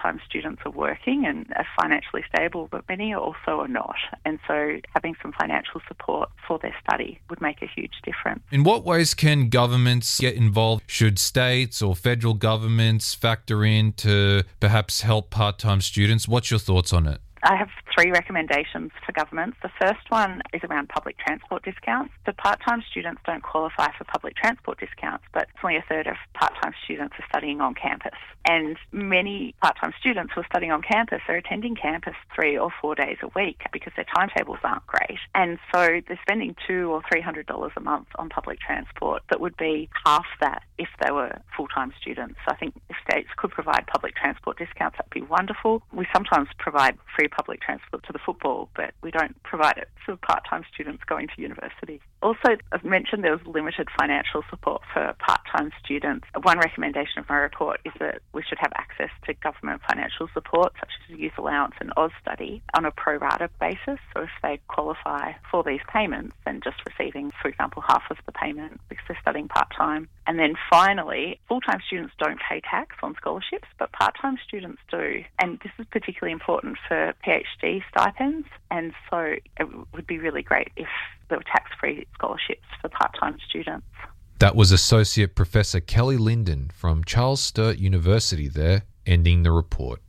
part-time students are working and are financially stable, but many also are not. And so having some financial support for their study would make a huge difference. In what ways can governments get involved? Should states or federal governments factor in to perhaps help part-time students? What's your thoughts on it? I have 3 recommendations for governments. The first one is around public transport discounts. The part-time students don't qualify for public transport discounts, but only a third of part-time students are studying on campus. And many part-time students who are studying on campus are attending campus 3 or 4 days a week because their timetables aren't great. And so they're spending $200 or $300 a month on public transport that would be half that if they were full-time students. So I think if states could provide public transport discounts, that'd be wonderful. We sometimes provide free public transport to the football, but we don't provide it for part-time students going to university. Also, I've mentioned there was limited financial support for part-time students. One recommendation of my report is that we should have access to government financial support, such as Youth Allowance and AusStudy, on a pro rata basis. So if they qualify for these payments, then just receiving, for example, half of the payment because they're studying part-time. And then finally, full-time students don't pay tax on scholarships, but part-time students do. And this is particularly important for PhD stipends. And so it would be really great if there were tax-free scholarships for part-time students. That was Associate Professor Kelly Linden from Charles Sturt University there, ending the report.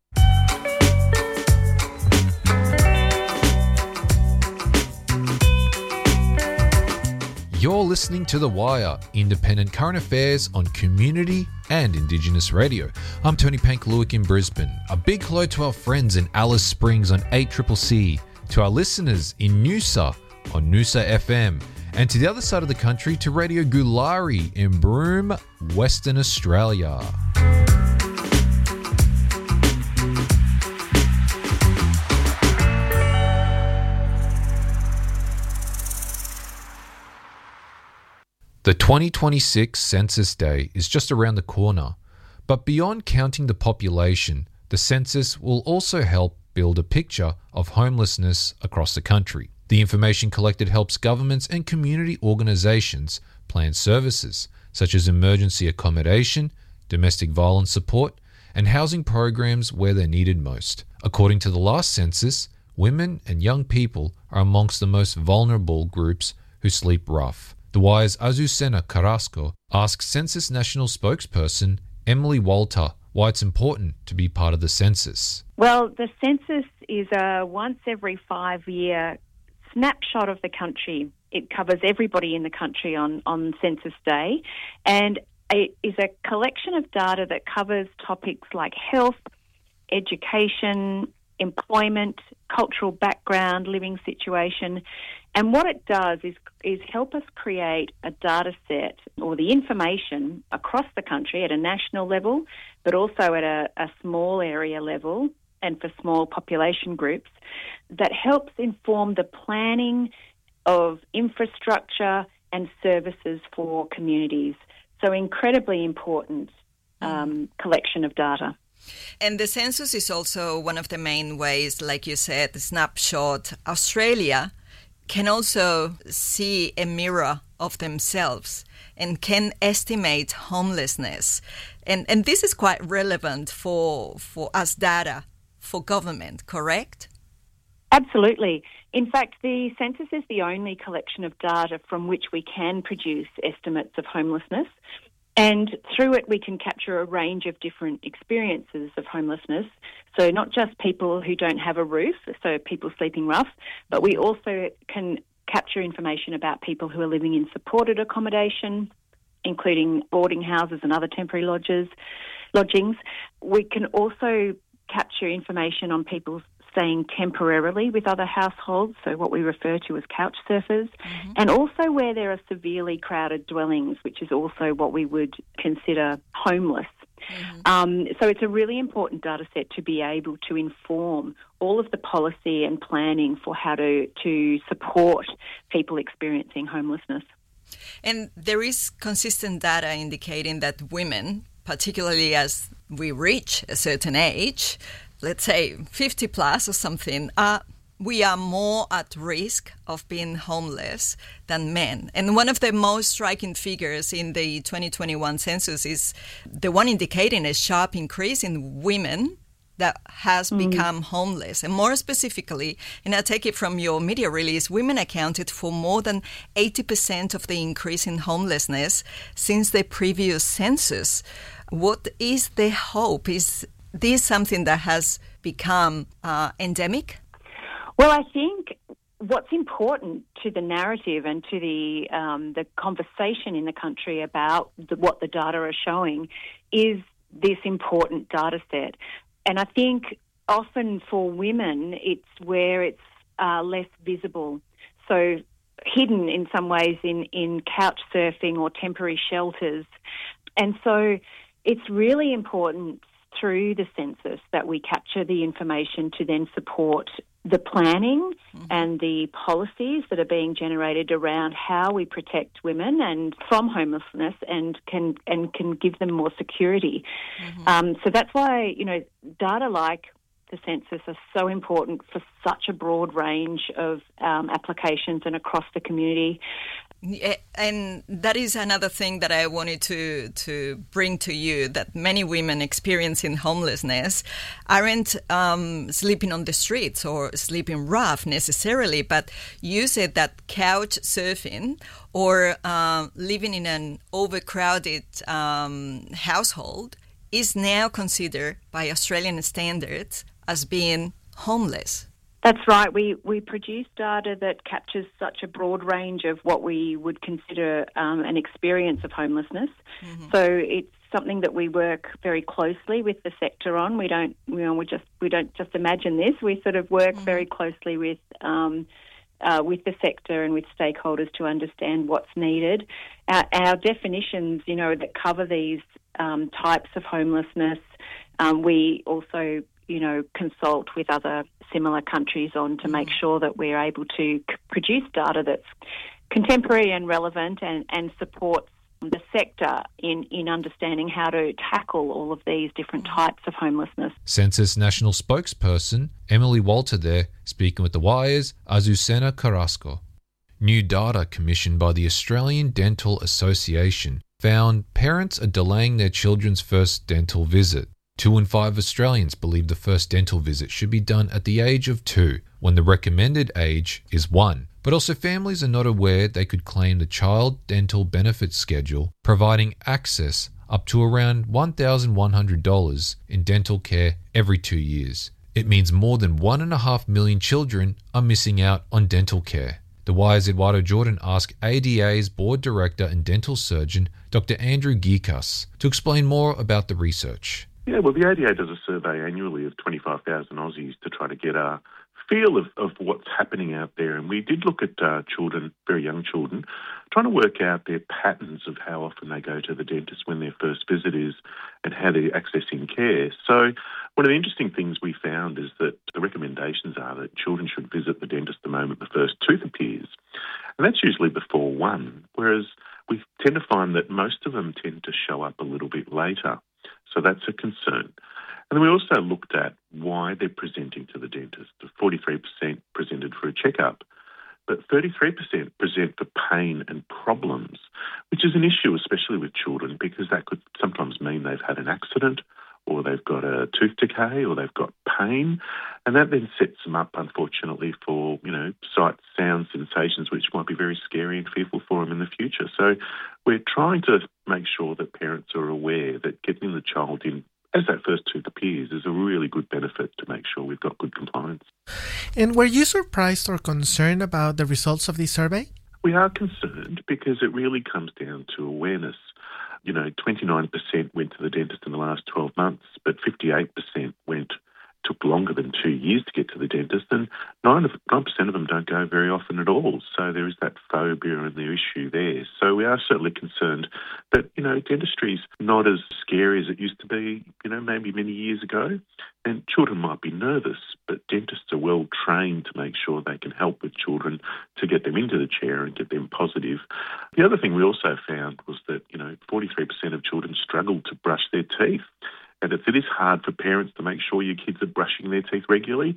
You're listening to The Wire, independent current affairs on community and Indigenous radio. I'm Tony Pankaluik in Brisbane. A big hello to our friends in Alice Springs on 8CCC, to our listeners in Noosa on Noosa FM, and to the other side of the country to Radio Gulari in Broome, Western Australia. The 2026 Census Day is just around the corner, but beyond counting the population, the census will also help build a picture of homelessness across the country. The information collected helps governments and community organisations plan services such as emergency accommodation, domestic violence support, and housing programs where they're needed most. According to the last census, women and young people are amongst the most vulnerable groups who sleep rough. The Wire's Azucena Carrasco asks Census National spokesperson Emily Walter why it's important to be part of the census. Well, the census is a once every 5-year snapshot of the country. It covers everybody in the country on Census Day, and it is a collection of data that covers topics like health, education, employment, cultural background, living situation. And what it does is help us create a data set or the information across the country at a national level, but also at a small area level and for small population groups that helps inform the planning of infrastructure and services for communities. So incredibly important collection of data. And the census is also one of the main ways, like you said, the snapshot. Australia can also see a mirror of themselves and can estimate homelessness. And this is quite relevant for us data for government, correct? Absolutely. In fact, the census is the only collection of data from which we can produce estimates of homelessness. And through it, we can capture a range of different experiences of homelessness. So not just people who don't have a roof, so people sleeping rough, but we also can capture information about people who are living in supported accommodation, including boarding houses and other temporary lodgings. We can also capture information on people staying temporarily with other households, so what we refer to as couch surfers, and also where there are severely crowded dwellings, which is also what we would consider homeless. So it's a really important data set to be able to inform all of the policy and planning for how to support people experiencing homelessness. And there is consistent data indicating that women, particularly as we reach a certain age, let's say 50 plus or something, we are more at risk of being homeless than men. And one of the most striking figures in the 2021 census is the one indicating a sharp increase in women that has become homeless. And more specifically, and I take it from your media release, women accounted for more than 80% of the increase in homelessness since the previous census. What is the hope? Is this something that has become endemic? Well, I think what's important to the narrative and to the conversation in the country about what the data are showing is this important data set. And I think often for women, it's where it's less visible. So hidden in some ways in couch surfing or temporary shelters. And so it's really important through the census that we capture the information to then support the planning and the policies that are being generated around how we protect women and from homelessness and can give them more security. So that's why, data like the census are so important for such a broad range of applications and across the community. Yeah, and that is another thing that I wanted to bring to you, that many women experiencing homelessness aren't sleeping on the streets or sleeping rough necessarily, but you said that couch surfing or living in an overcrowded household is now considered by Australian standards as being homeless. That's right. We produce data that captures such a broad range of what we would consider an experience of homelessness. So it's something that we work very closely with the sector on. We don't just imagine this. We sort of work very closely with the sector and with stakeholders to understand what's needed. Our definitions, that cover these types of homelessness, we also consult with other similar countries on to make sure that we're able to produce data that's contemporary and relevant and supports the sector in understanding how to tackle all of these different types of homelessness. Census National Spokesperson Emily Walter there, speaking with The Wire's Azucena Carrasco. New data commissioned by the Australian Dental Association found parents are delaying their children's first dental visit. 2 in 5 Australians believe the first dental visit should be done at the age of 2, when the recommended age is 1. But also families are not aware they could claim the Child Dental Benefits Schedule, providing access up to around $1,100 in dental care every 2 years. It means more than 1.5 million children are missing out on dental care. The Wire's Eduardo Jordan asked ADA's Board Director and Dental Surgeon, Dr. Andrew Geekas, to explain more about the research. Yeah, well, the ADA does a survey annually of 25,000 Aussies to try to get a feel of what's happening out there. And we did look at children, very young children, trying to work out their patterns of how often they go to the dentist, when their first visit is, and how they're accessing care. So one of the interesting things we found is that the recommendations are that children should visit the dentist the moment the first tooth appears. And that's usually before 1, whereas we tend to find that most of them tend to show up a little bit later. So that's a concern. And then we also looked at why they're presenting to the dentist. 43% presented for a checkup, but 33% present for pain and problems, which is an issue, especially with children, because that could sometimes mean they've had an accident or they've got a tooth decay or they've got pain. And that then sets them up, unfortunately, for, sight, sound, sensations, which might be very scary and fearful for them in the future. So we're trying to make sure that parents are aware that getting the child in as that first tooth appears is a really good benefit to make sure we've got good compliance. And were you surprised or concerned about the results of this survey? We are concerned because it really comes down to awareness. 29% went to the dentist in the last 12 months, but 58% took longer than 2 years to get to the dentist, and 9% of them don't go very often at all. So there is that phobia and the issue there. So we are certainly concerned that, dentistry's not as scary as it used to be, maybe many years ago. And children might be nervous, but dentists are well trained to make sure they can help with children to get them into the chair and get them positive. The other thing we also found was that, 43% of children struggle to brush their teeth. And it is hard for parents to make sure your kids are brushing their teeth regularly.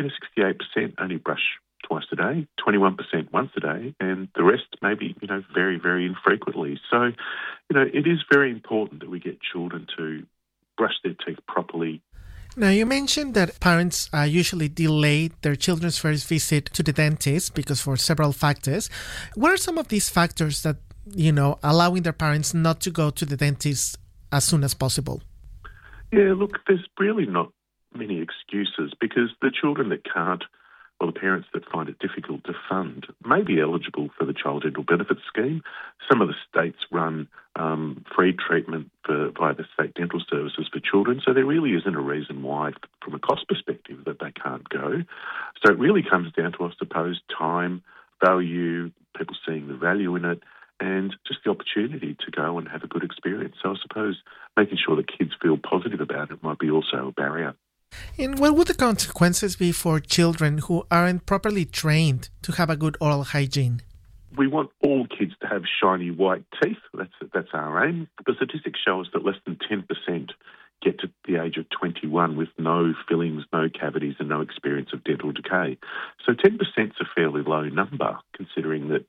68% only brush twice a day, 21% once a day, and the rest maybe, very, very infrequently. So, it is very important that we get children to brush their teeth properly. Now, you mentioned that parents usually delay their children's first visit to the dentist because for several factors. What are some of these factors that, allowing their parents not to go to the dentist as soon as possible? Yeah, look, there's really not many excuses because the children that can't, or the parents that find it difficult to fund, may be eligible for the Child Dental Benefits Scheme. Some of the states run free treatment via the state dental services for children, so there really isn't a reason why, from a cost perspective, that they can't go. So it really comes down to, I suppose, time, value, people seeing the value in it, and just the opportunity to go and have a good experience. So I suppose making sure that kids feel positive about it might be also a barrier. And what would the consequences be for children who aren't properly trained to have a good oral hygiene? We want all kids to have shiny white teeth. That's our aim. The statistics show us that less than 10% get to the age of 21 with no fillings, no cavities and no experience of dental decay. So 10% is a fairly low number, considering that,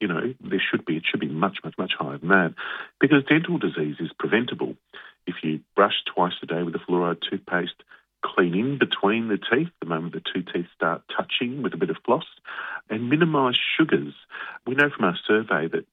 it should be much, much, much higher than that, because dental disease is preventable. If you brush twice a day with a fluoride toothpaste, clean in between the teeth the moment the two teeth start touching with a bit of floss, and minimise sugars. We know from our survey that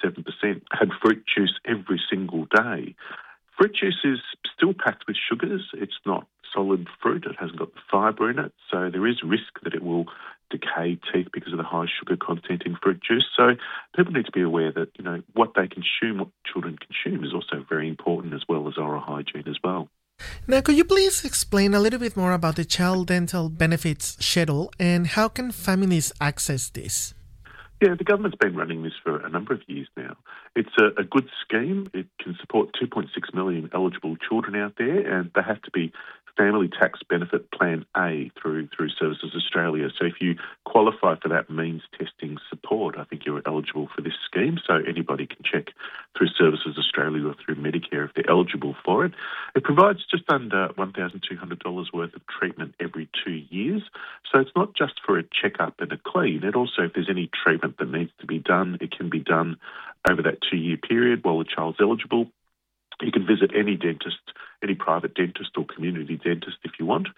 27% had fruit juice every single day. Fruit juice is still packed with sugars. It's not solid fruit. It hasn't got the fibre in it. So there is risk that it will decay teeth because of the high sugar content in fruit juice. So people need to be aware that, what they consume, what children consume is also very important, as well as oral hygiene as well. Now, could you please explain a little bit more about the Child Dental Benefits Schedule and how can families access this? Yeah, the government's been running this for a number of years now. It's a good scheme. It can support 2.6 million eligible children out there, and they have to be Family Tax Benefit Plan A through Services Australia. So if you qualify for that means testing support, I think you're eligible for this scheme. So anybody can check through Services Australia or through Medicare if they're eligible for it. It provides just under $1,200 worth of treatment every 2 years. So it's not just for a checkup and a clean. It also, if there's any treatment that needs to be done, it can be done over that 2-year period while the child's eligible. You can visit any dentist, any private dentist or community dentist if you want.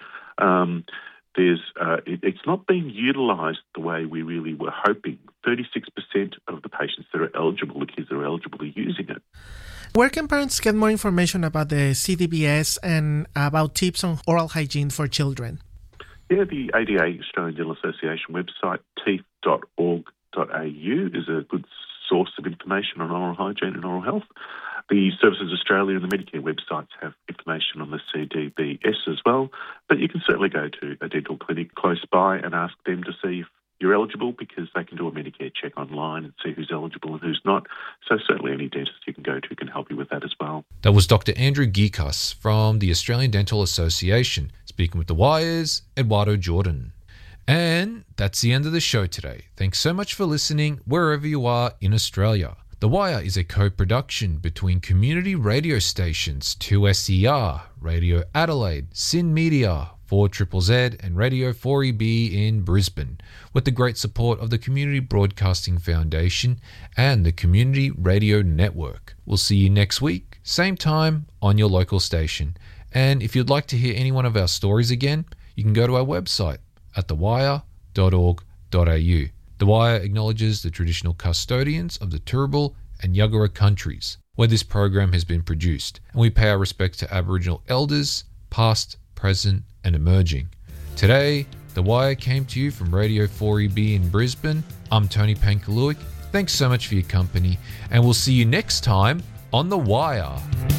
It's not being utilised the way we really were hoping. 36% of the patients that are eligible, the kids that are eligible, are using it. Where can parents get more information about the CDBS and about tips on oral hygiene for children? Yeah, the ADA, Australian Dental Association website, teeth.org.au, is a good source of information on oral hygiene and oral health. The Services Australia and the Medicare websites have information on the CDBS as well, but you can certainly go to a dental clinic close by and ask them to see if you're eligible, because they can do a Medicare check online and see who's eligible and who's not. So certainly any dentist you can go to can help you with that as well. That was Dr. Andrew Gikas from the Australian Dental Association, speaking with The Wire's Eduardo Jordan. And that's the end of the show today. Thanks so much for listening wherever you are in Australia. The Wire is a co-production between community radio stations 2SER, Radio Adelaide, Sin Media, 4ZZZ and Radio 4EB in Brisbane, with the great support of the Community Broadcasting Foundation and the Community Radio Network. We'll see you next week, same time on your local station. And if you'd like to hear any one of our stories again, you can go to our website at thewire.org.au. The Wire acknowledges the traditional custodians of the Turrbal and Yuggera countries where this program has been produced, and we pay our respects to Aboriginal elders, past, present and emerging. Today, The Wire came to you from Radio 4EB in Brisbane. I'm Tony Pankaluik. Thanks so much for your company, and we'll see you next time on The Wire.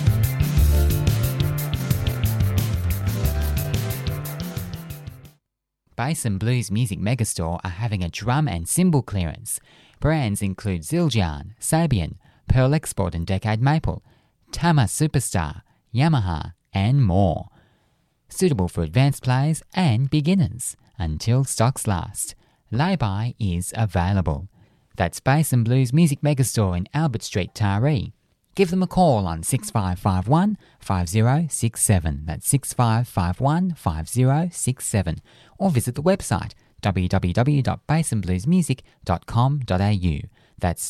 Bass and Blues Music Megastore are having a drum and cymbal clearance. Brands include Zildjian, Sabian, Pearl Export and Decade Maple, Tama Superstar, Yamaha and more. Suitable for advanced players and beginners until stocks last. Lay-by is available. That's Bass and Blues Music Megastore in Albert Street, Taree. Give them a call on 6551 5067. That's 6551 5067. Or visit the website www.bassandbluesmusic.com.au. That's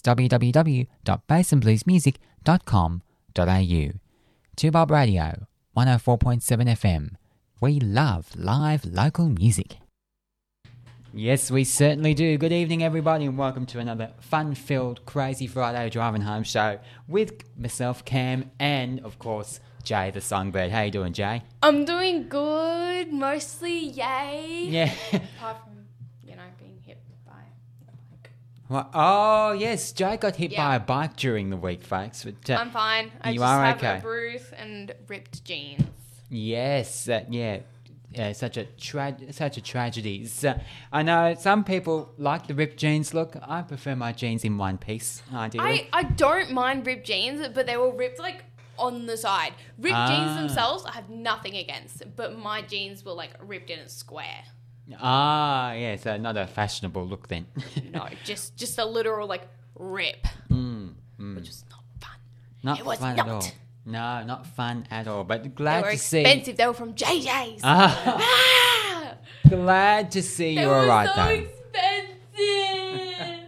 www.bassandbluesmusic.com.au. 2Bob Radio, 104.7 FM, We love live local music. Yes, we certainly do. Good evening, everybody, and welcome to another fun-filled Crazy Friday driving home show with myself, Cam, and, of course, Jay the Songbird. How you doing, Jay? I'm doing good, mostly, yay. Yeah. Apart from, being hit by a bike. Well, oh, yes, Jay got hit Yeah. by a bike during the week, folks. But, I'm fine. I you just are have okay. a bruise and ripped jeans. Yes, such a tragedy. So, I know some people like the ripped jeans look. I prefer my jeans in one piece, ideally. I don't mind ripped jeans, but they were ripped on the side. Ripped jeans themselves, I have nothing against, but my jeans were ripped in a square. Yeah, so not a fashionable look then. No, just a literal rip, which was not fun. Not It was fun not. at all. No, not fun at all. But They glad were to see. expensive. They were from JJ's. Ah, glad to see They you're were alright so though. expensive.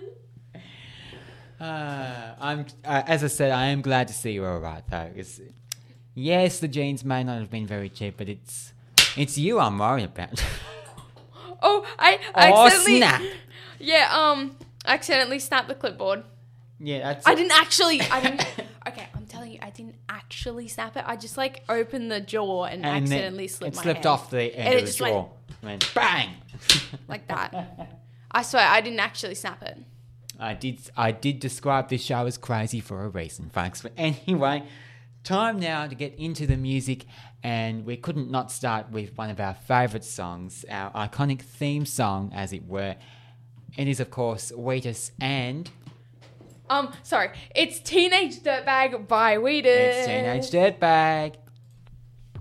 As I said, I am glad to see you're alright though. Yes, the jeans may not have been very cheap, but it's you I'm worried about. Oh, I Oh, accidentally... snap. Yeah, I accidentally snapped the clipboard. Yeah, that's. I didn't... Okay, I'm telling you, I didn't actually snap it. I just opened the jaw and accidentally slipped my It slipped hand. off the end And it of the just jaw. Went bang. like that. I swear, I didn't actually snap it. I did describe this show as crazy for a reason, folks. But anyway, time now to get into the music, and we couldn't not start with one of our favourite songs, our iconic theme song, as it were. It is, of course, Wheatus and... Sorry. It's Teenage Dirtbag by Wheatus. It's Teenage Dirtbag.